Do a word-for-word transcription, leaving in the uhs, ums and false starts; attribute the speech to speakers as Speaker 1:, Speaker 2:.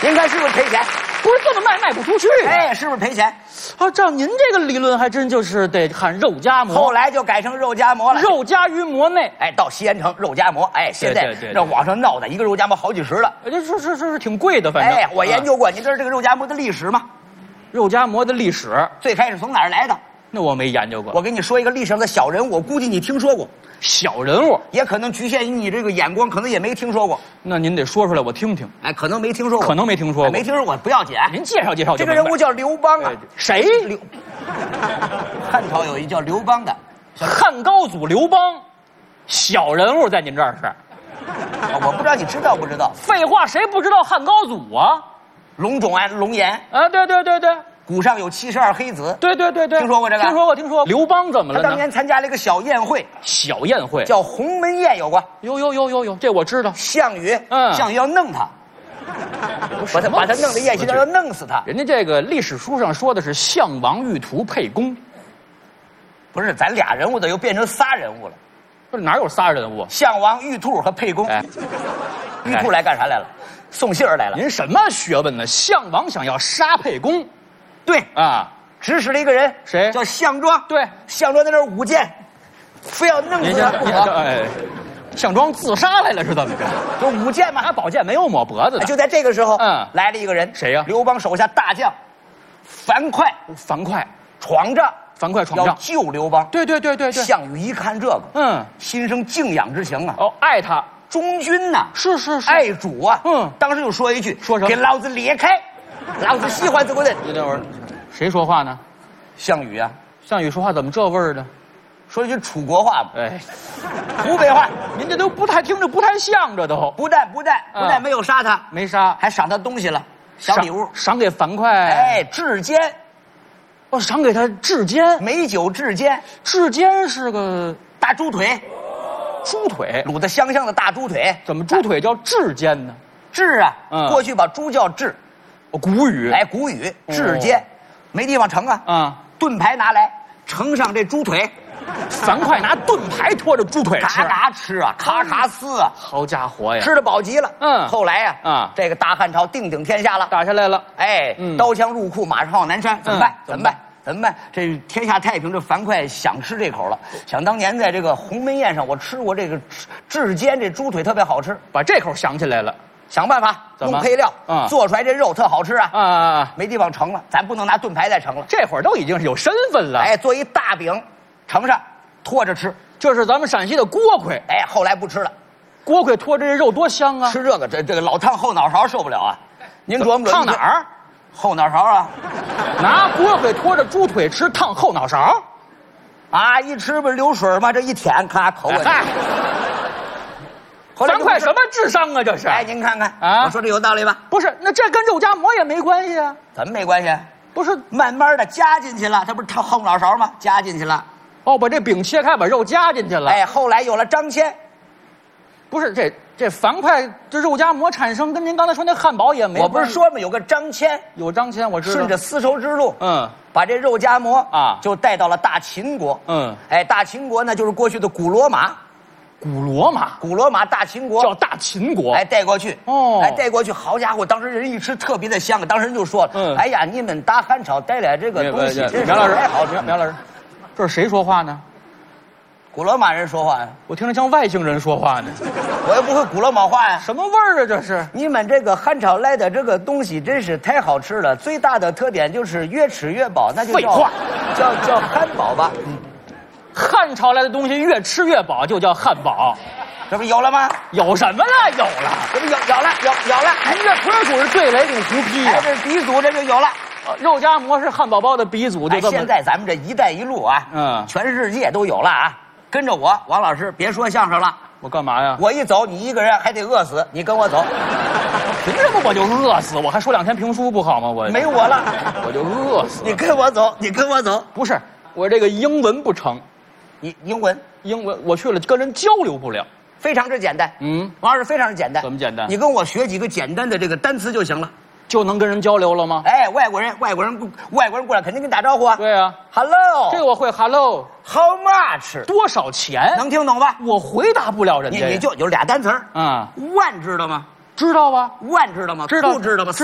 Speaker 1: 您看是不是赔钱？
Speaker 2: 不是这么卖卖不出去。
Speaker 1: 哎，是不是赔钱？
Speaker 2: 啊，照您这个理论，还真就是得喊肉夹馍。
Speaker 1: 后来就改成肉夹馍了，
Speaker 2: 肉夹于馍内。
Speaker 1: 哎，到西安城肉夹馍，哎，现在
Speaker 2: 对对对对
Speaker 1: 这网上闹的一个肉夹馍好几十了。
Speaker 2: 这是是是是挺贵的，反正。
Speaker 1: 哎，我研究过，你知道这个肉夹馍的历史吗？
Speaker 2: 肉夹馍的历史，
Speaker 1: 最开始从哪儿来的？
Speaker 2: 那我没研究过。
Speaker 1: 我给你说一个历史上的小人物，我估计你听说过，
Speaker 2: 小人物，
Speaker 1: 也可能局限于你这个眼光，可能也没听说过。
Speaker 2: 那您得说出来，我听听。
Speaker 1: 哎，可能没听说过，
Speaker 2: 可能没听说过，
Speaker 1: 哎没听说过不要紧。
Speaker 2: 您介绍介绍就
Speaker 1: 这
Speaker 2: 明白。
Speaker 1: 个人物叫刘邦啊，
Speaker 2: 谁？
Speaker 1: 刘。汉朝有一叫刘邦的，
Speaker 2: 汉高祖刘邦，小人物在您这儿是？
Speaker 1: 啊我不知道你知道不知道？
Speaker 2: 废话，谁不知道汉高祖啊？
Speaker 1: 龙种啊，龙颜
Speaker 2: 啊，对对对对。
Speaker 1: 骨上有七十二黑子，
Speaker 2: 对对对对，
Speaker 1: 听说过这个？
Speaker 2: 听说过，听说过。刘邦怎么了呢？
Speaker 1: 他当年参加了一个小宴会，
Speaker 2: 小宴会
Speaker 1: 叫鸿门宴，有过。
Speaker 2: 有有有有有，这我知道。
Speaker 1: 项羽，
Speaker 2: 嗯
Speaker 1: 项羽要弄他，把他把他弄到宴席上要弄死他。
Speaker 2: 人家这个历史书上说的是项王玉图沛公，
Speaker 1: 不是，咱俩人物的又变成仨人物了。
Speaker 2: 不是哪有仨人物？
Speaker 1: 项王、玉兔和沛公。
Speaker 2: 哎，
Speaker 1: 玉兔来干啥来了？送信儿来了。
Speaker 2: 您什么学问呢？项王想要杀沛公，
Speaker 1: 对
Speaker 2: 啊。
Speaker 1: 指使了一个人，
Speaker 2: 谁？
Speaker 1: 叫项庄。
Speaker 2: 对，
Speaker 1: 项庄在那儿舞剑，非要弄死他不可。
Speaker 2: 哎，项庄自杀来了是怎么着？
Speaker 1: 就舞剑嘛，
Speaker 2: 他宝剑没有抹脖子的。
Speaker 1: 就在这个时候，
Speaker 2: 嗯，
Speaker 1: 来了一个人，
Speaker 2: 谁呀？
Speaker 1: 刘邦手下大将樊哙。
Speaker 2: 樊哙
Speaker 1: 闯帐，
Speaker 2: 樊哙闯
Speaker 1: 要
Speaker 2: 帐
Speaker 1: 救刘邦。
Speaker 2: 对对对对对。
Speaker 1: 项羽一看这个，
Speaker 2: 嗯，
Speaker 1: 心生敬仰之情啊。
Speaker 2: 哦，爱他，
Speaker 1: 忠君呐，
Speaker 2: 是是是，
Speaker 1: 爱主啊。
Speaker 2: 嗯，
Speaker 1: 当时就说一句，
Speaker 2: 说什么？
Speaker 1: 给老子裂开，老子喜欢这个人。
Speaker 2: 你等会儿，谁说话呢？
Speaker 1: 项羽啊，
Speaker 2: 项羽说话怎么这味儿呢？
Speaker 1: 说一句楚国话嘛，
Speaker 2: 哎，
Speaker 1: 湖北话。
Speaker 2: 您这都不太听着不太像，这都
Speaker 1: 不但不但不但没有杀他，
Speaker 2: 没杀，
Speaker 1: 还赏他东西了，小礼物，
Speaker 2: 赏给樊哙。
Speaker 1: 哎，至坚，
Speaker 2: 哦，赏给他至坚，
Speaker 1: 美酒至坚，
Speaker 2: 至坚是个
Speaker 1: 大猪腿，
Speaker 2: 猪腿，
Speaker 1: 卤的香香的大猪腿。
Speaker 2: 怎么猪腿叫至坚呢？
Speaker 1: 至啊，
Speaker 2: 嗯
Speaker 1: 过去把猪叫至，
Speaker 2: 哦，古语，
Speaker 1: 哎，古语至坚，没地方盛啊，
Speaker 2: 啊，
Speaker 1: 盾牌拿来盛上这猪腿，
Speaker 2: 樊哙拿盾牌拖着猪腿吃，
Speaker 1: 咔咔吃啊，咔咔撕啊，
Speaker 2: 好家伙呀，
Speaker 1: 吃的饱极了。
Speaker 2: 嗯
Speaker 1: 后来呀，
Speaker 2: 啊
Speaker 1: 这个大汉朝定鼎天下了，
Speaker 2: 打下来了，
Speaker 1: 哎，
Speaker 2: 嗯
Speaker 1: 刀枪入库，马上往南山，怎么办？
Speaker 2: 嗯
Speaker 1: 怎么办？怎么办？这天下太平，这樊哙想吃这口了。想当年在这个鸿门宴上，我吃过这个至坚这猪腿，特别好吃。
Speaker 2: 把这口想起来了，
Speaker 1: 想办法
Speaker 2: 怎么
Speaker 1: 用配料，
Speaker 2: 嗯
Speaker 1: 做出来这肉特好吃啊。
Speaker 2: 啊啊啊！
Speaker 1: 没地方盛了，咱不能拿盾牌再盛了。
Speaker 2: 这会儿都已经是有身份了，
Speaker 1: 哎，做一大饼，盛上，拖着吃。
Speaker 2: 就是咱们陕西的锅盔，
Speaker 1: 哎，后来不吃了，
Speaker 2: 锅盔拖着这肉多香啊！
Speaker 1: 吃这个这这个老烫后脑勺受不了啊！您琢磨琢磨，
Speaker 2: 烫哪儿？
Speaker 1: 后脑勺啊！
Speaker 2: 拿锅盔拖着猪腿吃，烫后脑勺
Speaker 1: 啊，一吃不是流水吗？这一舔，咔口吻。
Speaker 2: 嗨，
Speaker 1: 后来
Speaker 2: 樊哙什么智商啊？这是？
Speaker 1: 哎，您看看
Speaker 2: 啊
Speaker 1: 我说这有道理吧？
Speaker 2: 不是？那这跟肉夹馍也没关系啊？
Speaker 1: 怎么没关系？
Speaker 2: 不是？
Speaker 1: 慢慢的加进去了，它不是烫后脑勺吗？加进去了。
Speaker 2: 哦，把这饼切开，把肉夹进去了。
Speaker 1: 哎，后来有了张骞。
Speaker 2: 不是这这樊哙这肉夹馍产生，跟您刚才说那汉堡也没
Speaker 1: 我
Speaker 2: 关系。
Speaker 1: 不是说吗？有个张骞，
Speaker 2: 有张骞，我知道。
Speaker 1: 顺着丝绸之路，
Speaker 2: 嗯
Speaker 1: 把这肉夹馍
Speaker 2: 啊
Speaker 1: 就带到了大秦国。
Speaker 2: 嗯，
Speaker 1: 哎，大秦国呢，就是过去的古罗马，
Speaker 2: 古罗马
Speaker 1: 古罗马大秦国
Speaker 2: 叫大秦国。
Speaker 1: 哎，带过去
Speaker 2: 哦
Speaker 1: 哎，带过去，好家伙，当时人一吃特别的香，当时人就说了，
Speaker 2: 嗯
Speaker 1: 哎呀，你们大汉朝带来这个东西，真是
Speaker 2: 苗老师，
Speaker 1: 太好吃。
Speaker 2: 苗老师，这是谁说话呢？
Speaker 1: 古罗马人说话呀，
Speaker 2: 我听着像外星人说话呢。
Speaker 1: 我又不会古罗马话呀。
Speaker 2: 什么味儿啊？这是？
Speaker 1: 你们这个汉朝来的这个东西真是太好吃了，最大的特点就是越吃越饱，那就叫
Speaker 2: 废话
Speaker 1: 叫叫汉堡吧。嗯，
Speaker 2: 汉朝来的东西越吃越饱，就叫汉堡。
Speaker 1: 这不有了吗？
Speaker 2: 有什么了？有了。
Speaker 1: 这不有有了有有了。
Speaker 2: 您这纯属是对雷公胡批
Speaker 1: 哎，
Speaker 2: 呀！
Speaker 1: 这鼻祖这就有了。
Speaker 2: 呃肉夹馍是汉堡包的鼻祖，就
Speaker 1: 哎，
Speaker 2: 这么。
Speaker 1: 现在咱们这一带一路啊，
Speaker 2: 嗯
Speaker 1: 全世界都有了啊。跟着我，王老师，别说相声了，
Speaker 2: 我干嘛呀？
Speaker 1: 我一走，你一个人还得饿死，你跟我走。
Speaker 2: 凭什么我就饿死？我还说两天评书不好吗？我
Speaker 1: 没我了，
Speaker 2: 我就饿死。
Speaker 1: 你跟我走，你跟我走。
Speaker 2: 不是我这个英文不成，
Speaker 1: 你英文
Speaker 2: 英文我去了跟人交流不了。
Speaker 1: 非常之简单，
Speaker 2: 嗯，
Speaker 1: 王老师非常之简单。
Speaker 2: 怎么简单
Speaker 1: 你跟我学几个简单的这个单词就行了。
Speaker 2: 就能跟人交流了吗？
Speaker 1: 哎，外国人，外国人，外国人过来肯定跟你打招呼啊。
Speaker 2: 对啊，
Speaker 1: ，Hello，
Speaker 2: 这个我会。Hello，
Speaker 1: How much？
Speaker 2: 多少钱？
Speaker 1: 能听懂吧？
Speaker 2: 我回答不了人家。
Speaker 1: 你你就有俩单词儿，
Speaker 2: 啊，
Speaker 1: 万知道吗？
Speaker 2: 知道吧？
Speaker 1: 万知道吗？
Speaker 2: 知道
Speaker 1: 不知道吗？